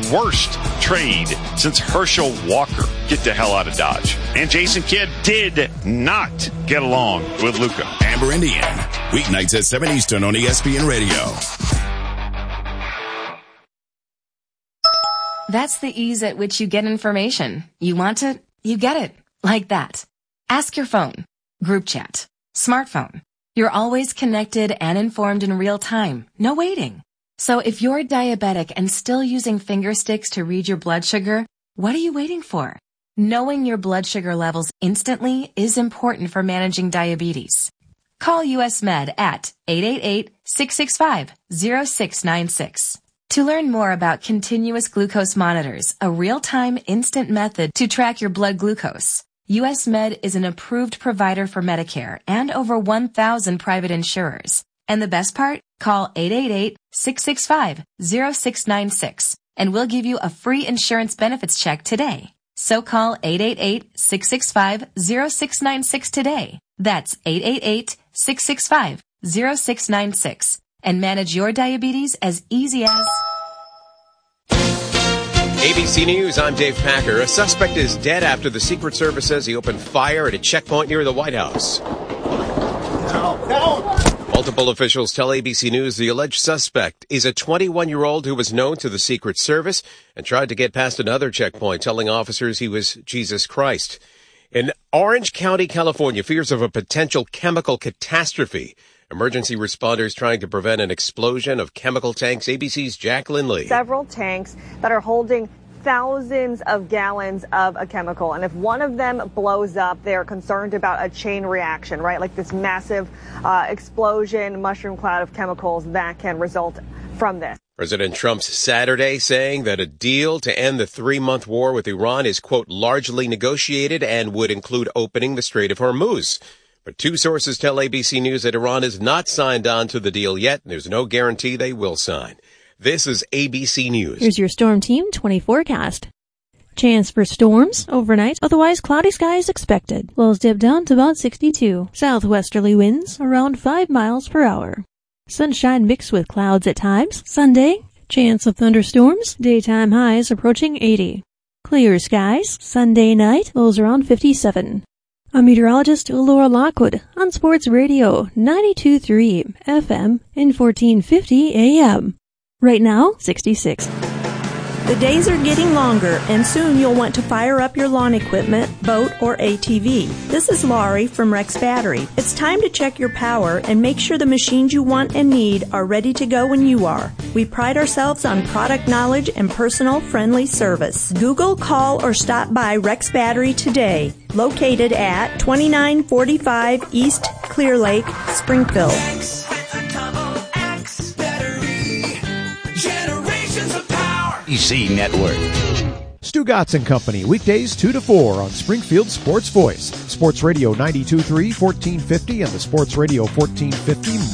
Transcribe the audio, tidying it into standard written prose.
worst trade since Herschel Walker. Get the hell out of Dodge. And Jason Kidd did not get along with Luka. Amber Indian, weeknights at 7 Eastern on ESPN Radio. That's the ease at which you get information. You want it, you get it. Like that. Ask your phone. Group chat. Smartphone. You're always connected and informed in real time. No waiting. So if you're diabetic and still using finger sticks to read your blood sugar, what are you waiting for? Knowing your blood sugar levels instantly is important for managing diabetes. Call US Med at 888-665-0696. To learn more about continuous glucose monitors, a real-time instant method to track your blood glucose, US Med is an approved provider for Medicare and over 1,000 private insurers. And the best part? Call 888-665-0696 and we'll give you a free insurance benefits check today. So call 888-665-0696 today. That's 888-665-0696 and manage your diabetes as easy as... ABC News, I'm Dave Packer. A suspect is dead after the Secret Service says he opened fire at a checkpoint near the White House. Multiple officials tell ABC News the alleged suspect is a 21-year-old who was known to the Secret Service and tried to get past another checkpoint, telling officers he was Jesus Christ. In Orange County, California, fears of a potential chemical catastrophe. Emergency responders trying to prevent an explosion of chemical tanks. ABC's Jack Lindley. Several tanks that are holding thousands of gallons of a chemical. And if one of them blows up, they're concerned about a chain reaction, right? Like this massive explosion, mushroom cloud of chemicals that can result from this. President Trump's Saturday saying that a deal to end the 3-month war with Iran is, quote, largely negotiated and would include opening the Strait of Hormuz. But two sources tell ABC News that Iran has not signed on to the deal yet. There's no guarantee they will sign. This is ABC News. Here's your Storm Team 20 forecast. Chance for storms overnight, otherwise cloudy skies expected. Lows dip down to about 62. Southwesterly winds around 5 miles per hour. Sunshine mixed with clouds at times. Sunday, chance of thunderstorms, daytime highs approaching 80. Clear skies, Sunday night, lows around 57. I'm meteorologist Laura Lockwood on Sports Radio 92.3 FM and 1450 AM. Right now, 66. The days are getting longer, and soon you'll want to fire up your lawn equipment, boat, or ATV. This is Laurie from Rex Battery. It's time to check your power and make sure the machines you want and need are ready to go when you are. We pride ourselves on product knowledge and personal, friendly service. Google, call, or stop by Rex Battery today. Located at 2945 East Clear Lake, Springfield. EC Network. Stu Gatz and Company, weekdays 2 to 4 on Springfield Sports Voice. Sports Radio 92.3, 1450, and the Sports Radio 1450